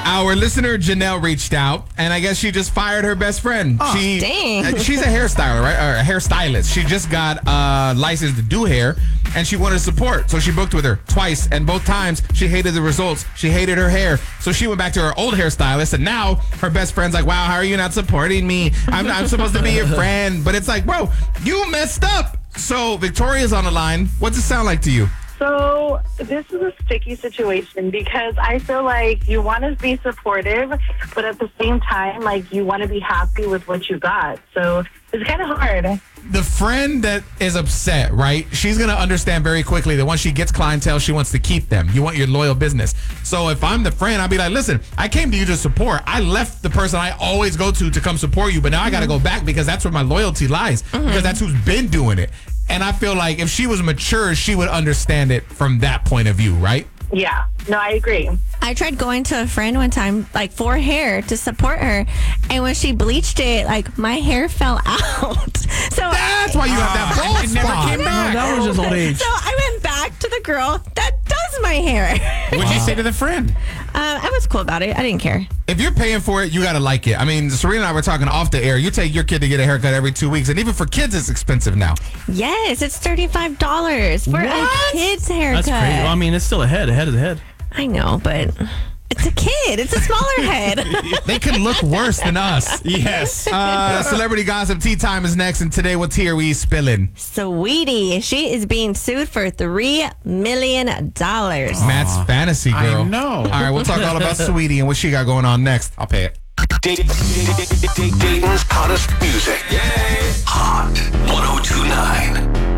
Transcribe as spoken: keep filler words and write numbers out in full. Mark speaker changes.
Speaker 1: Our listener Janelle reached out, and I guess she just fired her best friend.
Speaker 2: Oh,
Speaker 1: she,
Speaker 2: dang.
Speaker 1: She's a hairstyler, right? Or a hairstylist. She just got uh, licensed to do hair, and she wanted support. So she booked with her twice, and both times she hated the results. She hated her hair. So she went back to her old hairstylist, and now her best friend's like, wow, how are you not supporting me? I'm, I'm supposed to be your friend. But it's like, bro, you messed up. So Victoria's on the line. What's it sound like to you?
Speaker 3: So this is a sticky situation because I feel like you want to be supportive, but at the same time, like you want to be happy with what you got. So it's kind of hard.
Speaker 1: The friend that is upset, right? She's going to understand very quickly that once she gets clientele, she wants to keep them. You want your loyal business. So if I'm the friend, I'll be like, listen, I came to you to support. I left the person I always go to to come support you, but now I got to go back because that's where my loyalty lies, mm-hmm. because that's who's been doing it. And I feel like if she was mature, she would understand it from that point of view, right?
Speaker 3: Yeah. No, I agree.
Speaker 2: I tried going to a friend one time, like for hair to support her. And when she bleached it, like my hair fell out. So
Speaker 1: That's why you have that bald
Speaker 4: It never
Speaker 1: spot.
Speaker 4: came back.
Speaker 5: No, that was just old age.
Speaker 2: So I went back to the girl that does my hair.
Speaker 4: What'd you say to the friend?
Speaker 2: Uh, I was cool about it. I didn't care.
Speaker 1: If you're paying for it, you got to like it. I mean, Serena and I were talking off the air. You take your kid to get a haircut every two weeks. And even for kids, it's expensive now.
Speaker 2: Yes, it's thirty-five dollars for a
Speaker 5: What?
Speaker 2: kid's haircut.
Speaker 5: That's crazy. Well, I mean, it's still a head. A head is a head.
Speaker 2: I know, but it's a kid. It's a smaller head.
Speaker 1: They can look worse than us.
Speaker 4: Yes.
Speaker 1: Uh, celebrity gossip tea time is next. And today, what's here? We spilling.
Speaker 2: Sweetie, she is being sued for three million dollars.
Speaker 1: Matt's fantasy girl.
Speaker 4: I know.
Speaker 1: All right, we'll talk all about Sweetie and what she got going on next. I'll pay it.
Speaker 6: Dayton's hottest music. Hot one oh two nine.